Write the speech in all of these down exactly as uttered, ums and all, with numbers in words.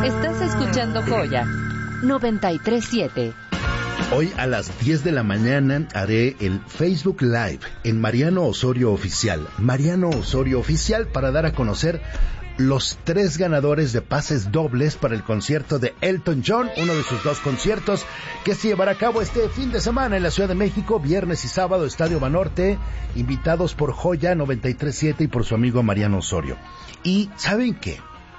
Estás escuchando Joya noventa y tres siete. Hoy a las diez de la mañana haré el Facebook Live en Mariano Osorio Oficial. Mariano Osorio Oficial, para dar a conocer los tres ganadores de pases dobles para el concierto de Elton John, uno de sus dos conciertos que se llevará a cabo este fin de semana en la Ciudad de México, viernes y sábado, Estadio Banorte, invitados por Joya noventa y tres siete y por su amigo Mariano Osorio. Y ¿saben qué?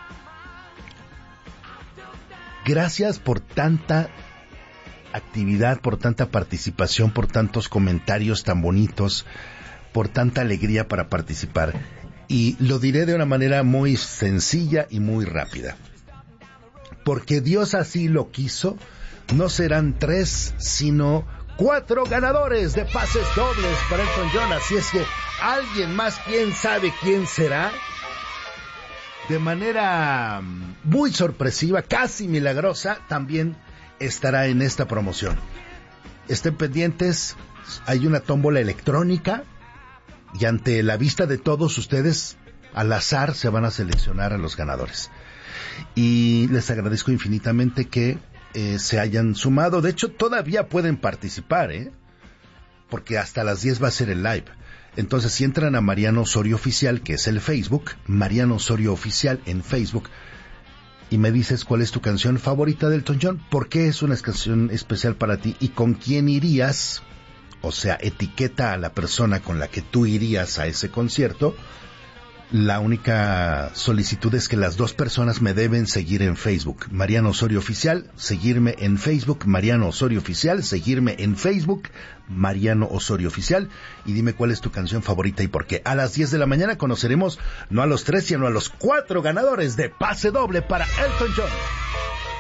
Gracias por tanta actividad, por tanta participación, por tantos comentarios tan bonitos, por tanta alegría para participar. Y lo diré de una manera muy sencilla y muy rápida. Porque Dios así lo quiso, no serán tres, sino cuatro ganadores de pases dobles para Elton John. Así es que alguien más, quién sabe quién será, de manera muy sorpresiva, casi milagrosa, también estará en esta promoción. Estén pendientes, hay una tómbola electrónica y ante la vista de todos ustedes, al azar se van a seleccionar a los ganadores. Y les agradezco infinitamente que eh, se hayan sumado. De hecho, todavía pueden participar, ¿eh? Porque hasta las diez va a ser el live. Entonces, si entran a Mariano Osorio Oficial, que es el Facebook, Mariano Osorio Oficial en Facebook, y me dices cuál es tu canción favorita de Elton John, por qué es una canción especial para ti y con quién irías, o sea, etiqueta a la persona con la que tú irías a ese concierto. La única solicitud es que las dos personas me deben seguir en Facebook, Mariano Osorio Oficial, seguirme en Facebook, Mariano Osorio Oficial, seguirme en Facebook, Mariano Osorio Oficial, y dime cuál es tu canción favorita y por qué. A las diez de la mañana conoceremos no a los tres, sino a los cuatro ganadores de pase doble para Elton John.